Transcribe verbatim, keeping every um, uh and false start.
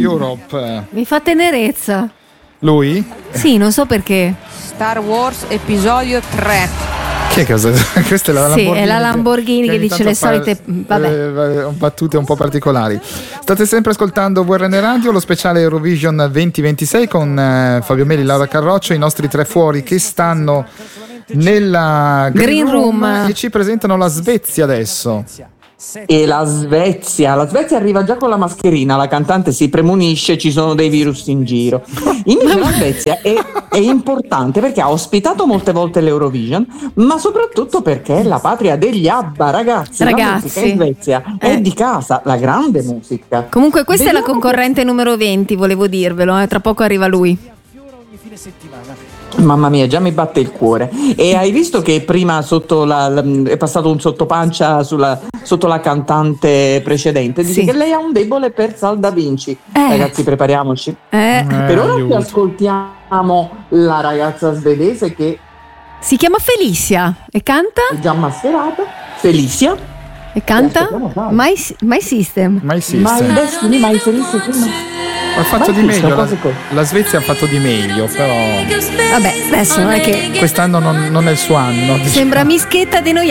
Europe. Mi fa tenerezza. Lui? Sì, non so perché. Star Wars episodio tre. Che cosa? Questa è la Sì, Lamborghini. è la Lamborghini che, che dice le fa, solite vabbè. Eh, battute un po' particolari. State sempre ascoltando V R N Radio, lo speciale Eurovision venti ventisei con eh, Fabio Meli, Laura Carroccio, i nostri tre fuori che stanno nella Green, Green Room, Room e ci presentano la Svezia adesso. E la Svezia, la Svezia arriva già con la mascherina, la cantante si premunisce, ci sono dei virus in giro. Invece la Svezia è, è importante perché ha ospitato molte volte l'Eurovision, ma soprattutto perché è la patria degli ABBA, ragazzi. Ragazzi. La musica in Svezia eh. è di casa, la grande musica. Comunque questa Vediamo è la concorrente che... numero venti, volevo dirvelo, eh. Tra poco arriva lui. Mamma mia, già mi batte il cuore. E hai visto che prima sotto la, la, è passato un sottopancia sulla, sotto la cantante precedente? Dice sì. che lei ha un debole per Sal Da Vinci. Eh. Ragazzi, prepariamoci. Eh. Per ora ci ascoltiamo la ragazza svedese che si chiama Felicia e canta? È già mascherata. Felicia. E canta? My, My System. My System. My Destiny, My Felicia. Ha fatto di meglio la, la Svezia ha fatto di meglio, però vabbè, adesso non è che quest'anno non, non è il suo anno, diciamo. Sembra mischetta di noi